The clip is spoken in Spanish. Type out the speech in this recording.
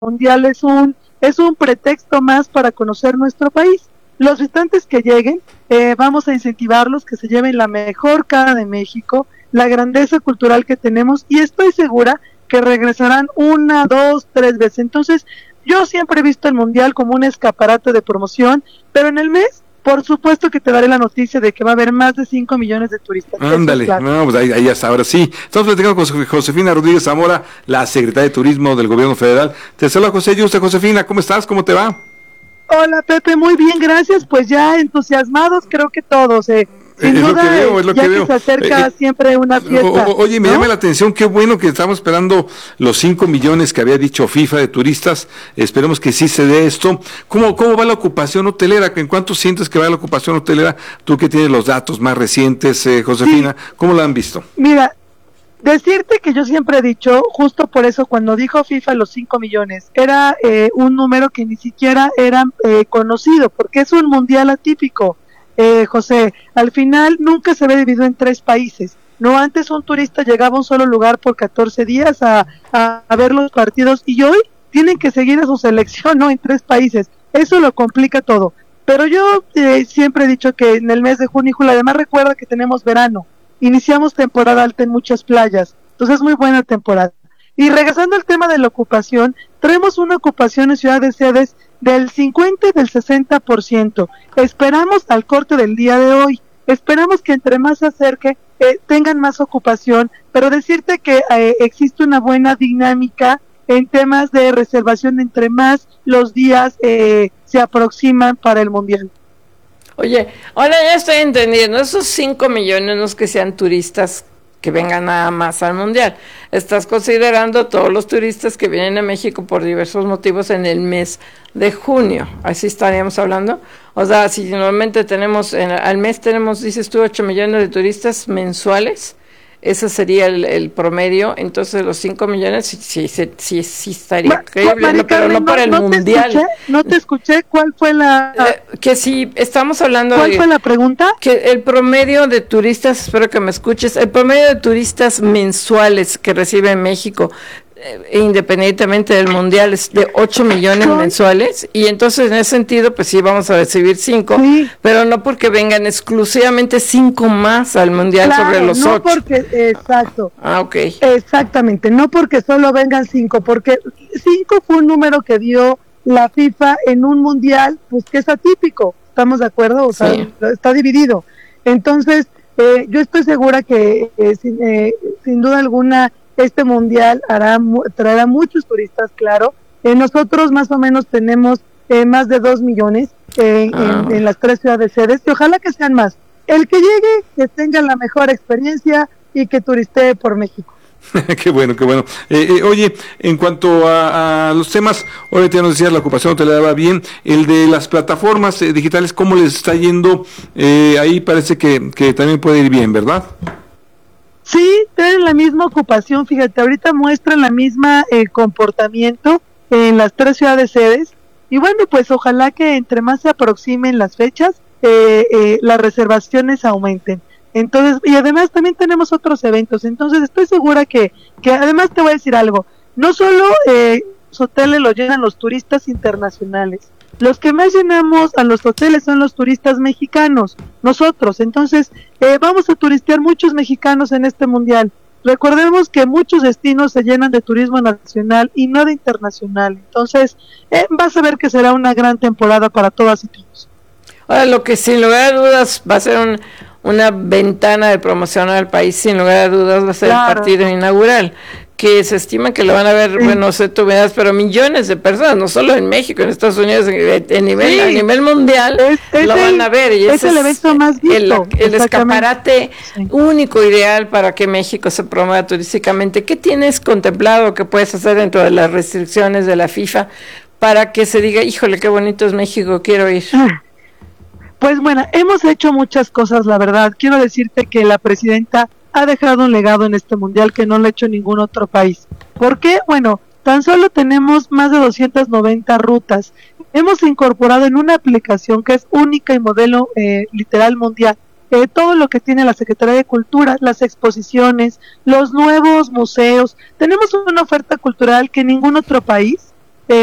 mundial es un pretexto más para conocer nuestro país. Los visitantes que lleguen, vamos a incentivarlos que se lleven la mejor cara de México, la grandeza cultural que tenemos, y estoy segura que regresarán 1, 2, 3 veces. Entonces, yo siempre he visto el mundial como un escaparate de promoción, pero en el mes, por supuesto que te daré la noticia de que va a haber más de 5 millones de turistas. Ándale, claro. No, pues ahí hasta ahora sí. Estamos platicando con Josefina Rodríguez Zamora, la secretaria de Turismo del Gobierno Federal. Te saluda José Yuste. Josefina, ¿cómo estás? ¿Cómo te va? Hola Pepe, muy bien, gracias. Pues ya entusiasmados, creo que todos. Sin es duda, lo ya que veo. Se acerca siempre una fiesta. Oye, me llama la atención, qué bueno que estamos esperando los 5 millones que había dicho FIFA de turistas. Esperemos que sí se dé esto. ¿Cómo va la ocupación hotelera? ¿En cuánto sientes que va la ocupación hotelera? Tú que tienes los datos más recientes, Josefina, sí. ¿Cómo la han visto? Mira, decirte que yo siempre he dicho, justo por eso cuando dijo FIFA los 5 millones, era un número que ni siquiera era conocido, porque es un mundial atípico. José, al final nunca se ve dividido en 3 países. No, antes un turista llegaba a un solo lugar por 14 días a ver los partidos, y hoy tienen que seguir a su selección, ¿no? En 3 países. Eso lo complica todo. Pero yo siempre he dicho que en el mes de junio y julio, además recuerda que tenemos verano, iniciamos temporada alta en muchas playas, entonces es muy buena temporada. Y regresando al tema de la ocupación, traemos una ocupación en Ciudad de Sedes del 50 y del 60%. Esperamos al corte del día de hoy, esperamos que entre más se acerque, tengan más ocupación, pero decirte que existe una buena dinámica en temas de reservación entre más los días se aproximan para el Mundial. Oye, ahora ya estoy entendiendo, esos 5 millones no es que sean turistas que vengan nada más al Mundial. Estás considerando todos los turistas que vienen a México por diversos motivos en el mes de junio. ¿Así estaríamos hablando? O sea, si normalmente tenemos, al mes tenemos, dices tú, 8 millones de turistas mensuales, ese sería el promedio. Entonces los 5 millones sí estaría creíble, pero no para el Mundial. No te escuché, ¿cuál fue la...? Que si estamos hablando ¿Cuál fue la pregunta? Que el promedio de turistas, espero que me escuches, el promedio de turistas mensuales que recibe México, independientemente del Mundial, es de 8 millones mensuales, y entonces en ese sentido pues sí vamos a recibir 5, sí, pero no porque vengan exclusivamente 5 más al Mundial, claro, sobre los 8. No porque, exacto. Ok. Exactamente, no porque solo vengan 5, porque 5 fue un número que dio la FIFA en un Mundial, pues que es atípico, ¿estamos de acuerdo? O sea, sí, está dividido. Entonces, yo estoy segura que sin duda alguna este mundial traerá muchos turistas, claro. Nosotros más o menos tenemos más de 2 millones en las 3 ciudades sedes, y ojalá que sean más. El que llegue, que tenga la mejor experiencia y que turistee por México. Qué bueno, qué bueno. Oye, en cuanto a los temas, ahorita ya nos decías, la ocupación te la daba bien, el de las plataformas digitales, ¿cómo les está yendo? Ahí parece que también puede ir bien, ¿verdad? Sí, tienen la misma ocupación, fíjate, ahorita muestran la misma comportamiento en las 3 ciudades sedes, y bueno, pues ojalá que entre más se aproximen las fechas, las reservaciones aumenten. Entonces, y además también tenemos otros eventos, entonces estoy segura que además te voy a decir algo, no solo los hoteles los llenan los turistas internacionales, los que más llenamos a los hoteles son los turistas mexicanos, nosotros. Entonces vamos a turistear muchos mexicanos en este mundial. Recordemos que muchos destinos se llenan de turismo nacional y no de internacional. Entonces vas a ver que será una gran temporada para todas y todos. Ahora, lo que sin lugar a dudas va a ser una ventana de promoción al país, sin lugar a dudas va a ser el partido inaugural, que se estima que lo van a ver, bueno, no sé tú veas, pero millones de personas, no solo en México, en Estados Unidos, a nivel mundial, lo van a ver. Y es el evento más visto. El escaparate único, ideal para que México se promueva turísticamente. ¿Qué tienes contemplado que puedes hacer dentro de las restricciones de la FIFA para que se diga, híjole, qué bonito es México, quiero ir? Pues bueno, hemos hecho muchas cosas, la verdad. Quiero decirte que la presidenta ha dejado un legado en este mundial que no lo ha hecho ningún otro país. ¿Por qué? Bueno, tan solo tenemos más de 290 rutas. Hemos incorporado en una aplicación que es única y modelo literal mundial, todo lo que tiene la Secretaría de Cultura, las exposiciones, los nuevos museos. Tenemos una oferta cultural que ningún otro país